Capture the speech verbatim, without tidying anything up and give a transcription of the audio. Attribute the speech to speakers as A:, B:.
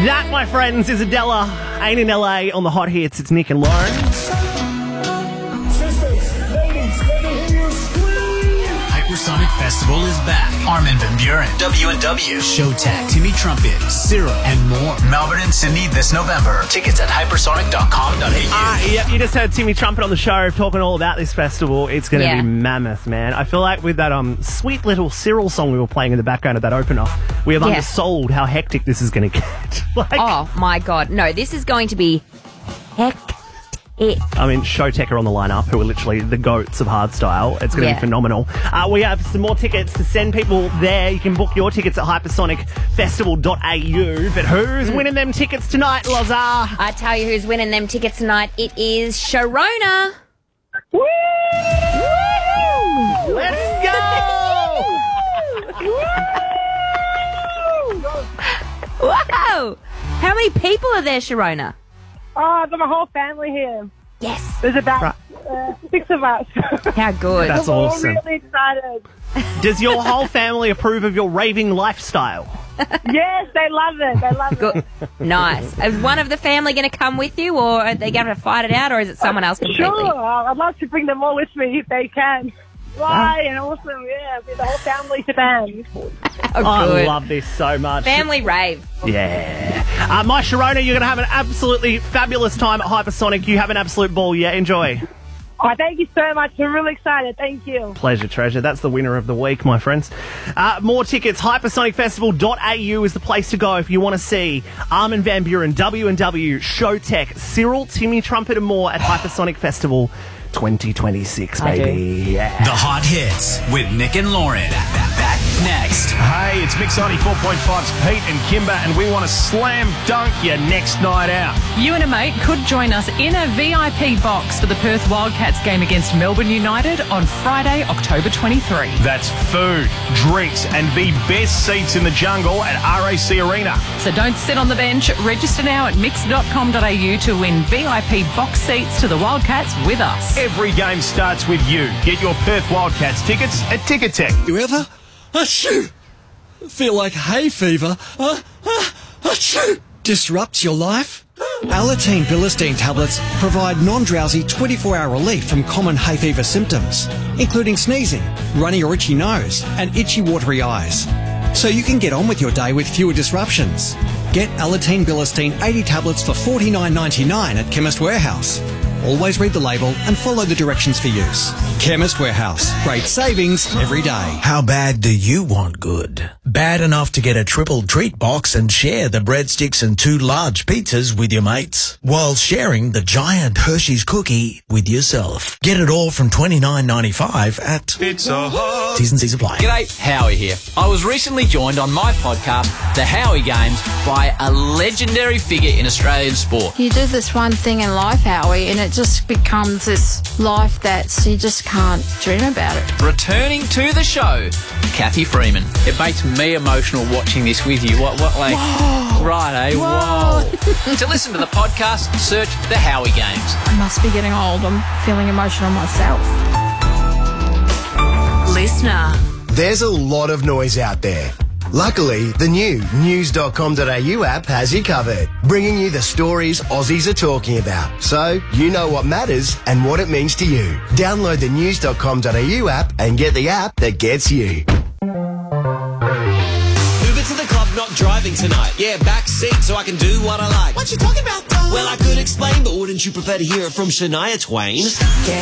A: That, my friends, is Adela. Ain't in L A on the hot hits. It's Nick and Lauren.
B: Sisters, ladies, let me hear you scream.
C: Hypersonic Festival is back. Armin van Buuren, W and W, Showtek, Timmy Trumpet, Cyril, and more. Melbourne and Sydney this November. Tickets at hypersonic dot com dot a u.
A: Ah, uh, yep, you just heard Timmy Trumpet on the show talking all about this festival. It's going to
D: Yeah.
A: be mammoth, man. I feel like with that um sweet little Cyril song we were playing in the background of that opener, we have
D: Yeah.
A: undersold how hectic this is going to get. like,
D: Oh, my God. No, this is going to be hectic.
A: I mean, Showtek are on the lineup, who are literally the goats of hardstyle. It's going to
D: Yeah.
A: be phenomenal. Uh, we have some more tickets to send people there. You can book your tickets at hypersonic festival dot a u. But who's winning them tickets tonight, Lazar?
D: I tell you who's winning them tickets tonight. It is Sharona.
A: Woo! Let's go!
D: Wow. How many people are there, Sharona?
E: Oh, I've got my whole family here.
D: Yes.
E: There's about
A: Right.
E: uh, six of us.
D: How good.
A: That's
E: We're all
A: awesome.
E: really excited.
A: Does your whole family approve of your raving lifestyle?
E: Yes, they love it. They love
D: Good.
E: it.
D: Nice. Is one of the family going to come with you, or are they going to fight it out, or is it someone else completely?
E: Sure, I'd love to bring them all with me if they can. Fly and awesome, yeah, with the whole family shebang.
D: Oh,
A: I
D: good.
A: love this so much.
D: Family rave.
A: Yeah. Uh, my Sharona, you're going to have an absolutely fabulous time at Hypersonic. You have an absolute ball. Yeah, enjoy.
E: Oh, thank you so much. I'm really excited. Thank you.
A: Pleasure, treasure. That's the winner of the week, my friends. Uh, more tickets. hypersonic festival dot a u is the place to go if you want to see Armin van Buuren, W and W, Showtek, Cyril, Timmy Trumpet and more at Hypersonic Festival twenty twenty-six, baby. Yeah.
C: The hot hits with Nick and Lauren. Back, back, back next.
F: Hey, it's Mix ninety-four point five's Pete and Kimber, and we want to slam dunk your next night out.
G: You and a mate could join us in a V I P box for the Perth Wildcats game against Melbourne United on Friday, October twenty-third.
F: That's food, drinks, and the best seats in the jungle at R A C Arena.
G: So don't sit on the bench. Register now at mix dot com dot a u to win V I P box seats to the Wildcats with us.
F: Every game starts with you. Get your Perth Wildcats tickets at Ticketek.
H: You ever? Achoo! Feel like hay fever? Uh, uh, achoo! Disrupts your life? Alateen Bilistine tablets provide non-drowsy twenty-four hour relief from common hay fever symptoms, including sneezing, runny or itchy nose, and itchy watery eyes. So you can get on with your day with fewer disruptions. Get Alateen Bilistine eighty tablets for forty-nine ninety-nine at Chemist Warehouse. Always read the label and follow the directions for use. Chemist Warehouse. Great savings every day.
I: How bad do you want good? Bad enough to get a triple treat box and share the breadsticks and two large pizzas with your mates, while sharing the giant Hershey's cookie with yourself. Get it all from twenty-nine ninety-five at
F: Pizza Hut.
I: T's and C's apply.
J: G'day, Howie here. I was recently joined on my podcast, The Howie Games, by a legendary figure in Australian sport.
K: You do this one thing in life, Howie, and it just becomes this life that you just can't dream about it.
J: Returning to the show, Kathy Freeman. It makes me emotional watching this with you. What, what, like,
K: Whoa.
J: right, eh?
K: Whoa.
J: Whoa. To listen to the podcast, search The Howie Games.
K: I must be getting old. I'm feeling emotional myself.
D: Listener.
L: There's a lot of noise out there. Luckily, the new news dot com dot a u app has you covered, bringing you the stories Aussies are talking about, so you know what matters and what it means to you. Download the news dot com dot a u app and get the app that gets you.
H: Uber to the club, not driving tonight. Yeah, back seat so I can do what I like. What you talking about, though? Well, I could explain, but wouldn't you prefer to hear it from Shania Twain?